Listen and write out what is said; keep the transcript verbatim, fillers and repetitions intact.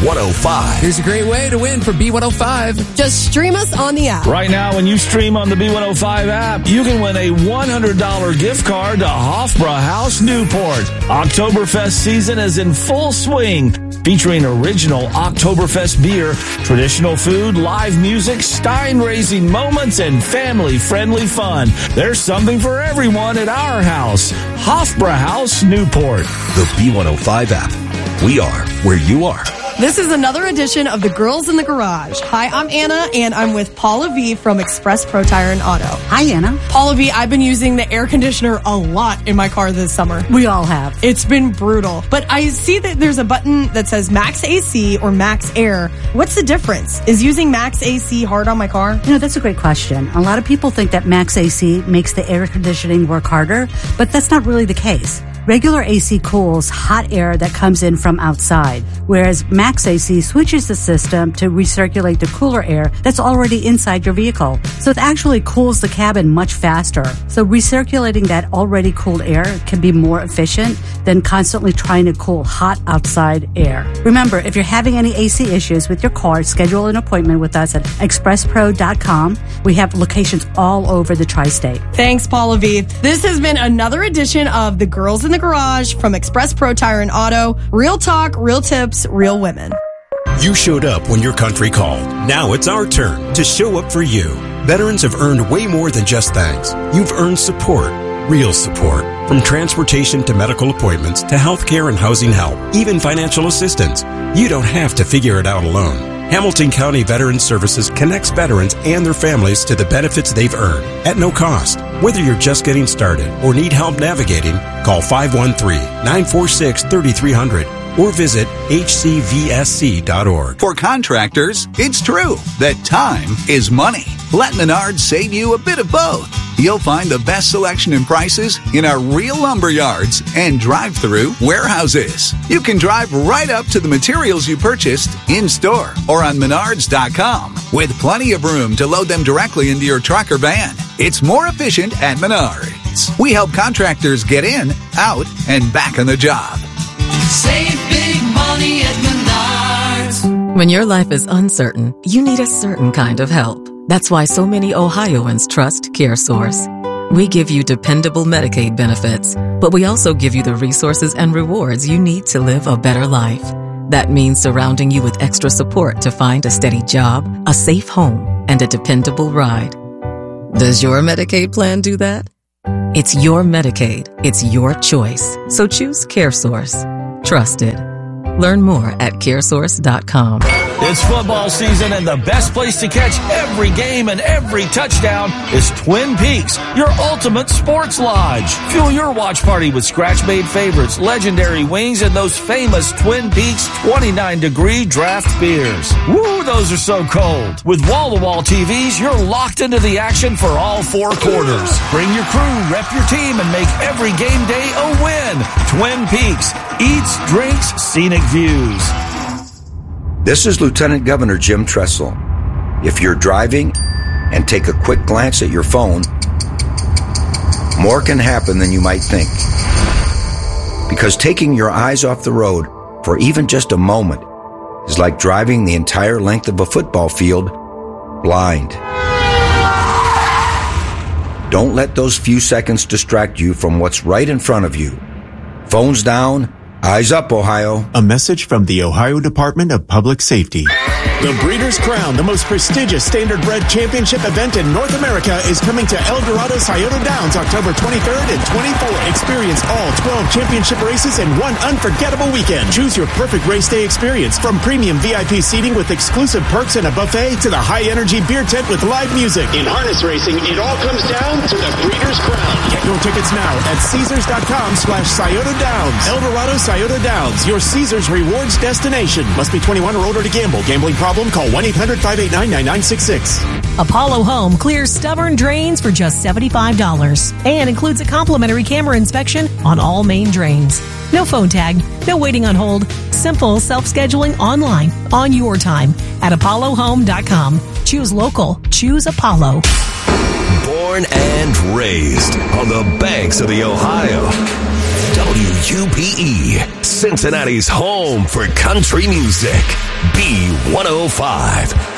one oh five. Here's a great way to win for B one oh five. Just stream us on the app. Right now, when you stream on the B one oh five app, you can win a one hundred dollars gift card to Hofbrauhaus Newport. Oktoberfest season is in full swing, featuring original Oktoberfest beer, traditional food, live music, stein-raising moments, and family-friendly fun. There's something for everyone at our house. Hofbrauhaus Newport. The B one oh five app. We are where you are. This is another edition of the Girls in the Garage. Hi, I'm Anna, and I'm with Paula V from Express Pro Tire and Auto. Hi, Anna. Paula V, I've been using the air conditioner a lot in my car this summer. We all have. It's been brutal. But I see that there's a button that says Max A C or Max Air. What's the difference? Is using Max A C hard on my car? You know, that's a great question. A lot of people think that Max A C makes the air conditioning work harder, but that's not really the case. Regular A C cools hot air that comes in from outside, whereas Max A C switches the system to recirculate the cooler air that's already inside your vehicle. So it actually cools the cabin much faster. So recirculating that already cooled air can be more efficient than constantly trying to cool hot outside air. Remember, if you're having any A C issues with your car, schedule an appointment with us at express pro dot com. We have locations all over the tri-state. Thanks, Paula V. This has been another edition of the Girls in the Garage from Express Pro Tire and Auto. Real talk, real tips, real women. You showed up when your country called. Now it's our turn to show up for you. Veterans have earned way more than just thanks. You've earned support, real support. From transportation to medical appointments to healthcare and housing help, even financial assistance. You don't have to figure it out alone. Hamilton County Veterans Services connects veterans and their families to the benefits they've earned at no cost. Whether you're just getting started or need help navigating, call five one three, nine four six, three three zero zero or visit H C V S C dot org. For contractors, it's true that time is money. Let Menards save you a bit of both. You'll find the best selection and prices in our real lumber yards and drive-through warehouses. You can drive right up to the materials you purchased in-store or on menards dot com with plenty of room to load them directly into your truck or van. It's more efficient at Menards. We help contractors get in, out, and back on the job. Save big money at Menards. When your life is uncertain, you need a certain kind of help. That's why so many Ohioans trust CareSource. We give you dependable Medicaid benefits, but we also give you the resources and rewards you need to live a better life. That means surrounding you with extra support to find a steady job, a safe home, and a dependable ride. Does your Medicaid plan do that? It's your Medicaid. It's your choice. So choose CareSource. Trust it. Learn more at care source dot com. It's football season, and the best place to catch every game and every touchdown is Twin Peaks, your ultimate sports lodge. Fuel your watch party with scratch-made favorites, legendary wings, and those famous Twin Peaks twenty-nine degree draft beers. Woo, those are so cold. With wall-to-wall T Vs, you're locked into the action for all four quarters. Bring your crew, rep your team, and make every game day a win. Twin Peaks. Eats, drinks, scenic views. This is Lieutenant Governor Jim Tressel. If you're driving and take a quick glance at your phone, more can happen than you might think. Because taking your eyes off the road for even just a moment is like driving the entire length of a football field blind. Don't let those few seconds distract you from what's right in front of you. Phones down, eyes up, Ohio. A message from the Ohio Department of Public Safety. The Breeders' Crown, the most prestigious standardbred championship event in North America, is coming to El Dorado Scioto Downs October twenty-third and twenty-fourth. Experience all twelve championship races in one unforgettable weekend. Choose your perfect race day experience, from premium V I P seating with exclusive perks and a buffet to the high-energy beer tent with live music. In harness racing, it all comes down to the Breeders' Crown. Get your tickets now at Caesars dot com slash Scioto Downs. El Dorado Scioto Downs, your Caesars Rewards destination. Must be twenty-one or older to gamble. Gambling problem? Call one eight hundred, five eight nine, nine nine six six. Apollo Home clears stubborn drains for just seventy-five dollars and includes a complimentary camera inspection on all main drains. No phone tag, no waiting on hold. Simple self-scheduling online on your time at apollo home dot com. Choose local. Choose Apollo. Born and raised on the banks of the Ohio. W U P E, Cincinnati's home for country music. B one oh five.